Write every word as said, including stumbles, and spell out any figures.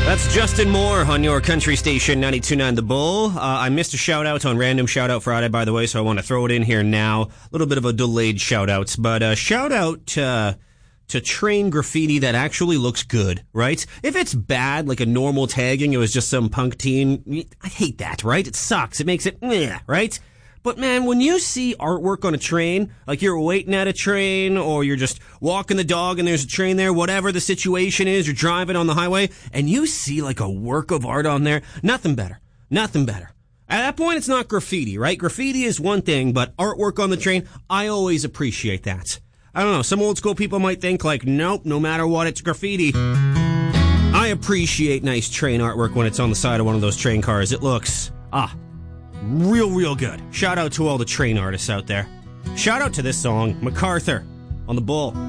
That's Justin Moore on your country station, ninety-two point nine The Bull. Uh, I missed a shout-out on Random Shout-Out Friday, by the way, so I want to throw it in here now. A little bit of a delayed shout-out, but uh, shout-out uh, to train graffiti that actually looks good, right? If it's bad, like a normal tagging, it was just some punk teen, I hate that, right? It sucks. It makes it, meh, right? But man, when you see artwork on a train, like you're waiting at a train or you're just walking the dog and there's a train there, whatever the situation is, you're driving on the highway and you see like a work of art on there, nothing better. Nothing better. At that point, it's not graffiti, right? Graffiti is one thing, but artwork on the train, I always appreciate that. I don't know, some old school people might think like, nope, no matter what, it's graffiti. I appreciate nice train artwork when it's on the side of one of those train cars. It looks, ah, real, real good. Shout out to all the train artists out there. Shout out to this song, MacArthur, on The Bull.